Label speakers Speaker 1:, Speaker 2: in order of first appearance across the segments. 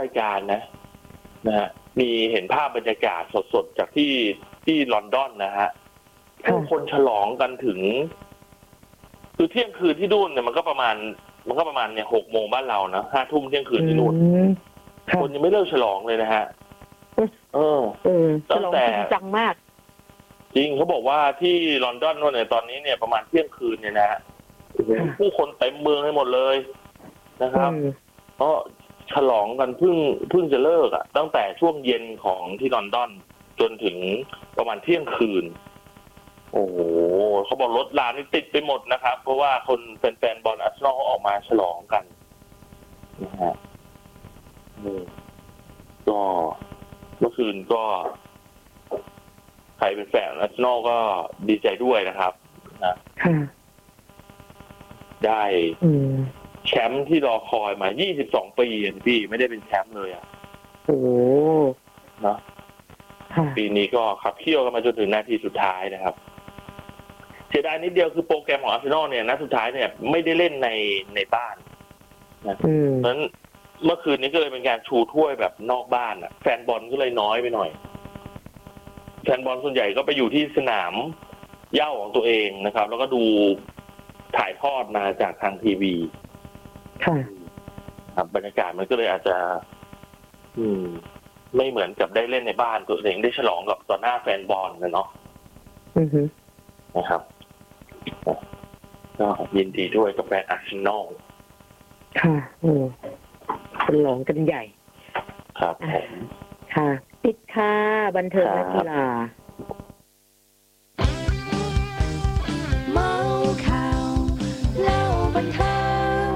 Speaker 1: ายการนะฮะมีเห็นภาพบรรยากาศสดๆจากที่ลอนดอนนะฮะผู้คนฉลองกันถึงคือเที่ยงคืนที่นู่นเนี่ยมันก็ประมาณเนี่ย6 โมงบ้านเรานะ5 ทุ่มเที่ยงคืนที่นู่นคนยังไม่เลิกฉลองเลยนะฮะ
Speaker 2: ฉลองจริงจังมาก
Speaker 1: จริงเขาบอกว่าที่ลอนดอนเนี่ยตอนนี้เนี่ยประมาณเที่ยงคืนเนี่ยนะฮะผู้คนเต็มเมืองให้หมดเลยนะครับเพราะฉลองกันเพิ่งจะเลิกตั้งแต่ช่วงเย็นของที่ลอนดอนจนถึงประมาณเที่ยงคืนโอ้โหเขาบอกรถรางนี่ติดไปหมดนะครับเพราะว่าคนแฟนบอลอาร์เซนอลเขาออกมาฉลองกันนะฮะก็เมื่อคืนก็ใครเป็นแฟนอาร์เซนอลก็ดีใจด้วยนะครับนะได้แชมป์ที่รอคอยมา22 ปีพี่ไม่ได้เป็นแชมป์เลย
Speaker 2: โอ้
Speaker 1: เนาะปีนี้ก็ขับเคี่ยวกันมาจนถึงนาทีสุดท้ายนะครับเสียดายนิดเดียวคือโปรแกรมของอาร์เซนอลเนี่ยนัดสุดท้ายเนี่ยไม่ได้เล่นในบ้านนะเพราะฉะนั้นเมื่อคืนนี้ก็เลยเป็นการชูถ้วยแบบนอกบ้านแฟนบอลก็เลยน้อยไปหน่อยแฟนบอลส่วนใหญ่ก็ไปอยู่ที่สนามเหย้าของตัวเองนะครับแล้วก็ดูถ่ายทอดมาจากทางทีวีครับบรรยากาศมันก็เลยอาจจะไม่เหมือนกับได้เล่นในบ้านตัวเองได้ฉลองกับต่อหน้าแฟนบอลนะเนาะนะครับก็ยินดีด้วยกับแฟนอาร์เซนอล
Speaker 2: ค่ะฉลองกันใหญ่
Speaker 1: ครับผม
Speaker 2: ค่ะปิดค่ะบันเทิงและกีฬาเมาข่าวเล่าบันเทิง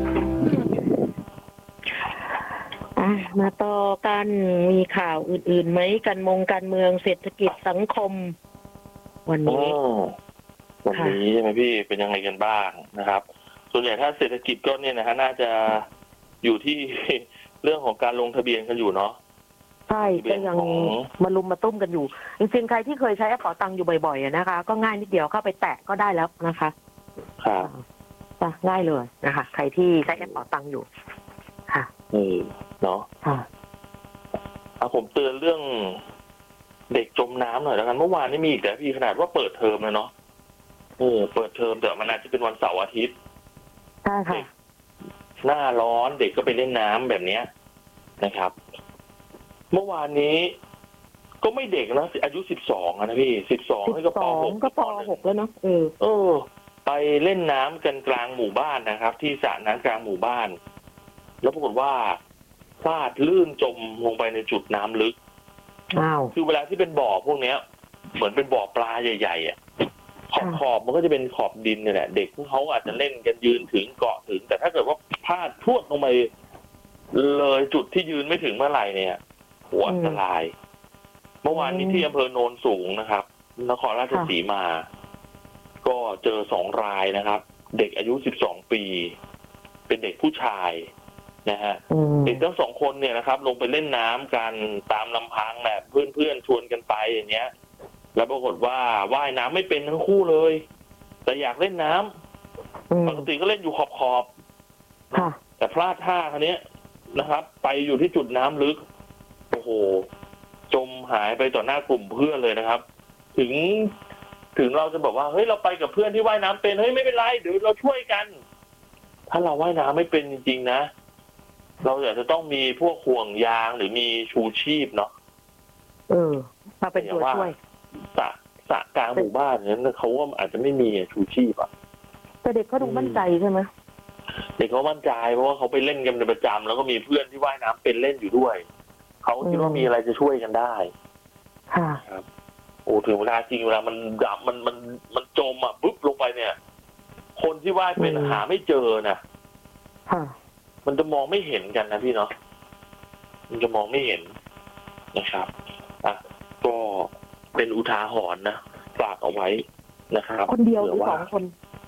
Speaker 2: มาต่อกันมีข่าวอื่นๆไหมการเมืองเศรษฐกิจสังคมวันนี้
Speaker 1: ใช่ไหมพี่เป็นยังไงกันบ้างนะครับส่วนใหญ่ถ้าเศรษฐกิจก็เนี่ยนะฮะน่าจะอยู่ที่เรื่องของการลงทะเบียนกันอยู่เนาะ
Speaker 2: ใช่ก็ยังมาลุมมาตุ้มกันอยู่จริงๆใครที่เคยใช้แอปเป๋าตังค์อยู่บ่อยๆนะคะก็ง่ายนิดเดียวเข้าไปแตะก็ได้แล้วนะคะ
Speaker 1: ครับ
Speaker 2: ง่ายเลยนะคะใครที่ใช้แอปเป๋าตังค์อยู่ค่ะ
Speaker 1: เนาะผมเตือนเรื่องเด็กจมน้ำหน่อยแล้วกันเมื่อวานนี้มีอีกแต่พี่ขนาดว่าเปิดเทอมแล้วเนาะเปิดเทอมแต่มันอาจจะเป็นวันเสาร์อาทิตย์
Speaker 2: ใช่ค่ะ
Speaker 1: หน้าร้อนเด็กก็ไปเล่นน้ำแบบนี้นะครับเมื่อวานนี้ก็ไม่เด็กนะอายุ12นะพี่12นี่ก็ป.6
Speaker 2: ก็ป.6แล้วเนาะ
Speaker 1: ไปเล่นน้ำกันกลางหมู่บ้านนะครับที่สระน้ำกลางหมู่บ้านแล้วปรากฏว่าพลาดลื่นจมลงไปในจุดน้ำลึกคือเวลาที่เป็นบ่อพวกนี้เหมือนเป็นบ่อปลาใหญ่ๆขอบมันก็จะเป็นขอบดินเนี่ยแหละเด็กเขาอาจจะเล่นกันยืนถึงเกาะถึงแต่ถ้าเกิดว่าพลาดพรวดลงไปเลยจุดที่ยืนไม่ถึงเมื่อไหร่เนี่ยหัวอันตรายเมื่อวานนี้ที่อำเภอโนนสูงนะครับนครราชสีมาก็เจอ2 รายนะครับเด็กอายุ12 ปีเป็นเด็กผู้ชายนะฮะเด็กทั้ง2 คนเนี่ยนะครับลงไปเล่นน้ำกันตามลำพังแบบเพื่อนๆชวนกันไปอย่างเงี้ยแล้วปรากฏว่าว่ายน้ำไม่เป็นทั้งคู่เลยแต่อยากเล่นน้ำปกติก็เล่นอยู่ขอบแต่พลาดท่าคันนี้นะครับไปอยู่ที่จุดน้ำลึกโอ้โหจมหายไปต่อหน้ากลุ่มเพื่อนเลยนะครับถึงเราจะบอกว่าเฮ้ยเราไปกับเพื่อนที่ว่ายน้ำเป็นเฮ้ยไม่เป็นไรเดี๋ยวเราช่วยกันถ้าเราว่ายน้ำไม่เป็นจริงๆนะเราอยากจะต้องมีพวกห่วงยางหรือมีชูชีพเนาะ
Speaker 2: มาเป็นตัวช่วย
Speaker 1: สระกลางหมู่บ้านนั้นเขาก็อาจจะไม่มีชูชีพ
Speaker 2: แต่เด็กเขาดูมั่นใจใช่ไหม
Speaker 1: เด็กเขามั่นใจเพราะว่าเขาไปเล่นกันเป็นประจำแล้วก็มีเพื่อนที่ว่ายน้ำเป็นเล่นอยู่ด้วยเขาคิดว่ามีอะไรจะช่วยกันได้ครับโอ้ถึงเวลาจริงเวลามันดับมันจมปุ๊บลงไปเนี่ยคนที่ว่ายเป็นหาไม่เจอนะมันจะมองไม่เห็นกันนะพี่เนาะมันจะมองไม่เห็นนะครับก็เป็นอุทาหรณ์นะฝากเอาไว้นะครับ
Speaker 2: คนเดียวหรือ2 คน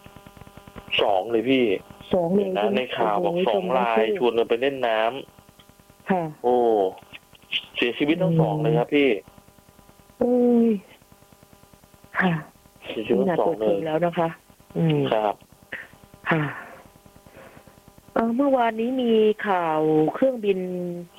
Speaker 1: 2เลยพี่2เลยนะในข่าวบอก2 รายชวนกันไปเล่นน้ำโอ้เสียชีวิตทั้ง2เลยครับพี่เสียชีวิตทั้ง2เลย
Speaker 2: แล้วนะคะ
Speaker 1: ครับ
Speaker 2: เมื่อวานนี้มีข่าวเครื่องบิน